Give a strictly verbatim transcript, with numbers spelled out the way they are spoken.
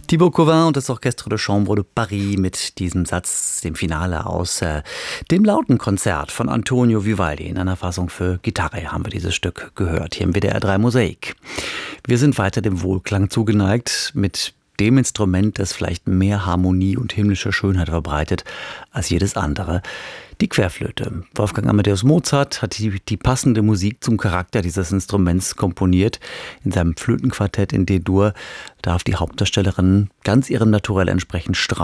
Thibaut Covin und das Orchestre de Chambre de Paris mit diesem Satz, dem Finale aus äh, dem lauten Konzert von Antonio Vivaldi. In einer Fassung für Gitarre haben wir dieses Stück gehört, hier im W D R drei Mosaik. Wir sind weiter dem Wohlklang zugeneigt mit dem Instrument, das vielleicht mehr Harmonie und himmlische Schönheit verbreitet als jedes andere. Die Querflöte. Wolfgang Amadeus Mozart hat die, die passende Musik zum Charakter dieses Instruments komponiert. In seinem Flötenquartett in D-Dur darf die Hauptdarstellerin ganz ihrem Naturell entsprechend strahlen.